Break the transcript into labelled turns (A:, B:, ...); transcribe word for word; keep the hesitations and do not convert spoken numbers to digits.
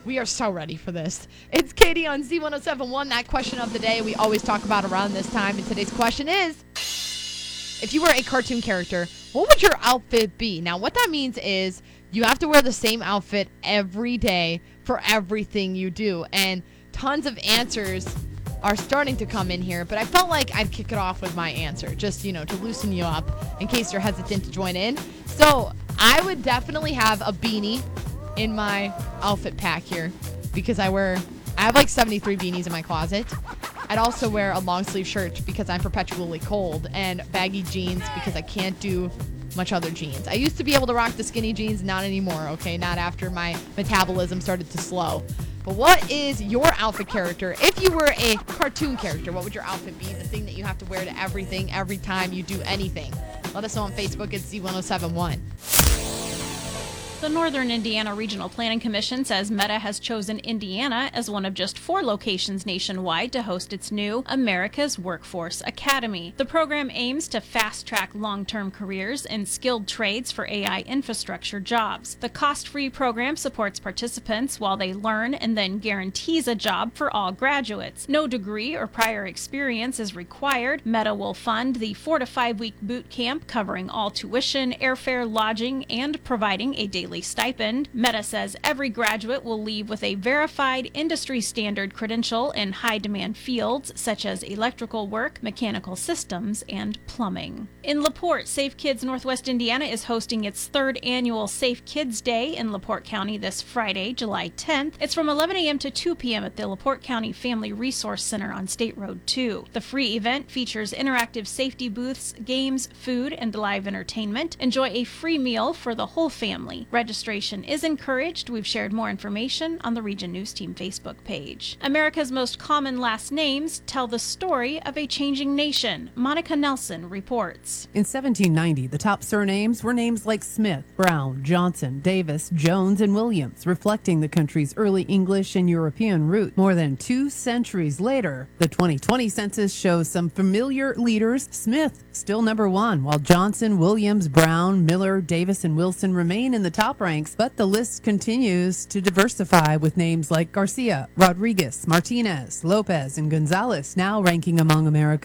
A: We are so ready for this. It's Katie on Z one oh seven point one. That question of the day we always talk about around this time. And today's question is, if you were a cartoon character, what would your outfit be? Now, what that means is you have to wear the same outfit every day for everything you do. And tons of answers are starting to come in here, but I felt like I'd kick it off with my answer, just, you know, to loosen you up in case you're hesitant to join in. So I would definitely have a beanie in my outfit pack here because I wear, I have like seventy-three beanies in my closet. I'd also wear a long sleeve shirt because I'm perpetually cold, and baggy jeans because I can't do much other jeans. I used to be able to rock the skinny jeans, not anymore, okay? Not after my metabolism started to slow. But what is your outfit character? If you were a cartoon character, what would your outfit be? The thing that you have to wear to everything, every time you do anything. Let us know on Facebook at Z one oh seven point one.
B: The Northern Indiana Regional Planning Commission says Meta has chosen Indiana as one of just four locations nationwide to host its new America's Workforce Academy. The program aims to fast-track long-term careers in skilled trades for A I infrastructure jobs. The cost-free program supports participants while they learn and then guarantees a job for all graduates. No degree or prior experience is required. Meta will fund the four to five week boot camp covering all tuition, airfare, lodging, and providing a daily stipend. Meta says every graduate will leave with a verified industry standard credential in high demand fields such as electrical work, mechanical systems, and plumbing. In LaPorte, Safe Kids Northwest Indiana is hosting its third annual Safe Kids Day in LaPorte County this Friday, July tenth. It's from eleven a.m. to two p.m. at the LaPorte County Family Resource Center on State Road two. The free event features interactive safety booths, games, food, and live entertainment. Enjoy a free meal for the whole family. Registration is encouraged. We've shared more information on the Region News Team Facebook page. America's most common last names tell the story of a changing nation. Monica Nelson reports.
C: In seventeen ninety, the top surnames were names like Smith, Brown, Johnson, Davis, Jones, and Williams, reflecting the country's early English and European root. More than two centuries later, the twenty twenty census shows some familiar leaders. Smith still number one, while Johnson, Williams, Brown, Miller, Davis, and Wilson remain in the top ranks, but the list continues to diversify with names like Garcia, Rodriguez, Martinez, Lopez, and Gonzalez now ranking among America's